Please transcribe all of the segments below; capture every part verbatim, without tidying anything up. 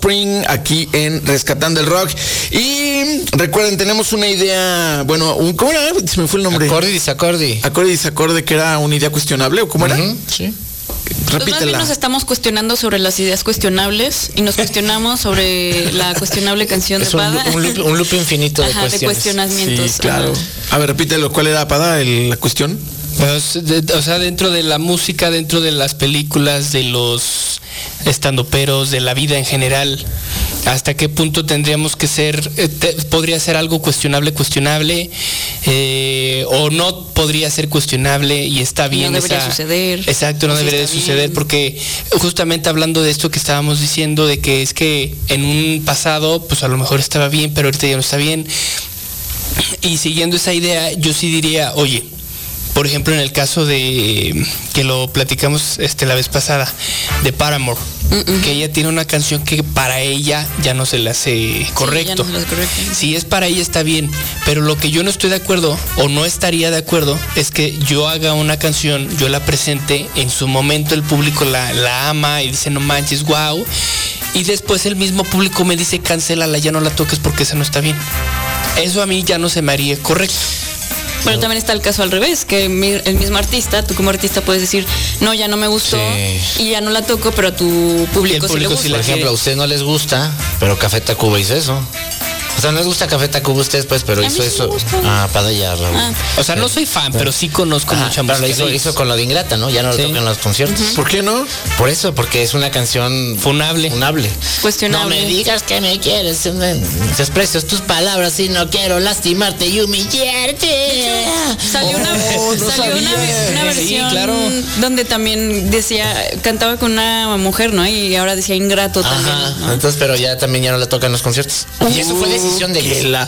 Spring aquí en Rescatando el Rock. Y recuerden, tenemos una idea, bueno, un, ¿cómo era? Se me fue el nombre. Acorde y disacorde. Acorde y disacorde, que era una idea cuestionable, ¿o cómo era? Uh-huh, sí. Pues más bien nos estamos cuestionando sobre las ideas cuestionables y nos cuestionamos sobre la cuestionable canción es de un, Pada. Un loop, un loop infinito de Ajá, cuestiones. de cuestionamientos. Sí, claro. Ajá. A ver, repítelo, ¿cuál era, Pada, el, la cuestión? Pues, de, o sea, dentro de la música, dentro de las películas, de los estandoperos, de la vida en general, ¿hasta qué punto tendríamos que ser, eh, te, podría ser algo cuestionable, cuestionable, eh, o no podría ser cuestionable y está bien? No debería esa, suceder. Exacto, no o debería de suceder, bien. Porque justamente hablando de esto que estábamos diciendo, de que es que en un pasado, pues a lo mejor estaba bien, pero ahorita ya no está bien. Y siguiendo esa idea, yo sí diría, oye, por ejemplo, en el caso de que lo platicamos este la vez pasada de Paramore, uh-uh. que ella tiene una canción que para ella ya no se le hace correcto. Sí, ya no se le hace correcto. Si es para ella está bien, pero lo que yo no estoy de acuerdo o no estaría de acuerdo es que yo haga una canción, yo la presente, en su momento el público la, la ama y dice no manches, wow, y después el mismo público me dice cancélala, ya no la toques porque esa no está bien. Eso a mí ya no se me haría correcto. Pero también está el caso al revés, que el mismo artista, tú como artista puedes decir, no, ya no me gustó, sí, y ya no la toco, pero a tu público, sí le gusta. Por ejemplo, a usted no les gusta, pero Café Tacuba hizo eso. O sea, no les gusta Café Tacuba a ustedes, pues, pero a hizo sí eso. Ah, para ella, Raúl. Ah. O sea, no soy fan, pero sí conozco Ajá, mucha música. Pero lo hizo, hizo con lo de Ingrata, ¿no? Ya no sí. lo tocan en los conciertos. Uh-huh. ¿Por qué no? Por eso, porque es una canción funable. Funable. Cuestionable. No me digas que me quieres. Desprecias tus palabras y no quiero lastimarte y humillarte. Salió una, oh, no salió una, una versión sí, claro. donde también decía, cantaba con una mujer, ¿no? Y ahora decía ingrato también. Ajá, ¿no? entonces, pero ya también ya no la tocan en los conciertos. Uh, y eso fue decisión de ellos. La,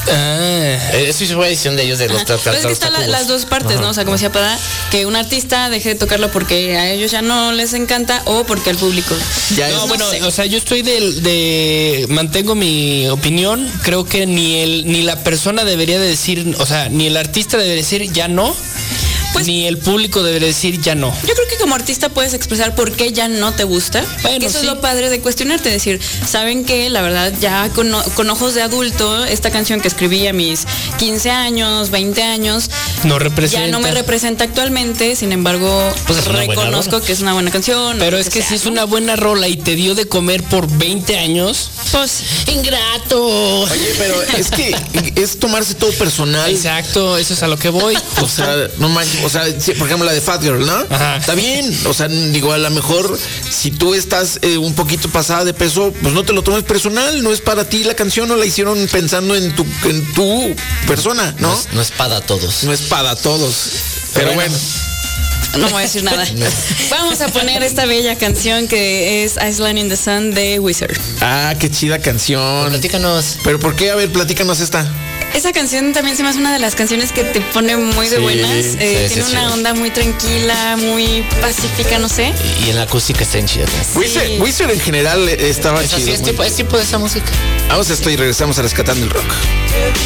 ah, eso fue decisión de ellos de los Pero es que están la, las dos partes, Ajá. ¿no? O sea, como decía Pada, que un artista deje de tocarlo porque a ellos ya no les encanta o porque al público. Ya no, es, bueno, no sé. O sea, yo estoy de, de mantengo mi opinión. Creo que ni el ni la persona debería de decir, o sea, ni el artista debería decir ya no. Pues, ni el público debería decir ya no. Yo creo que como artista puedes expresar por qué ya no te gusta. Bueno, que eso sí. es lo padre de cuestionarte, decir, ¿saben qué? La verdad, ya con, con ojos de adulto, esta canción que escribí a mis quince años, veinte años, no representa. ya no me representa actualmente, sin embargo, pues reconozco que es una buena canción. Pero es que, que sea, si es ¿no? una buena rola y te dio de comer por veinte años, pues ingrato. Oye, pero es que es tomarse todo personal. Exacto, eso es a lo que voy. O sea, no manches. O sea, por ejemplo, la de Fat Girl, ¿no? Ajá. Está bien. O sea, digo, a lo mejor si tú estás eh, un poquito pasada de peso, pues no te lo tomes personal. No es para ti la canción, no la hicieron pensando en tu, en tu persona, ¿no? No es, no es para todos. No es para todos. Pero, Pero bueno. No voy a decir nada. No. Vamos a poner esta bella canción que es Island in the Sun de Wizard. Ah, qué chida canción. Platícanos. ¿Pero por qué? A ver, platícanos esta. Esa canción también se me hace una de las canciones que te pone muy de sí, buenas. Eh, sí, tiene sí, una sí. onda muy tranquila, muy pacífica, no sé. Y en la acústica está en chida. Sí. Wizard, Wizard en general estaba es chido. Así es tipo, es tipo de esa música. Vamos a esto y regresamos a Rescatando el Rock.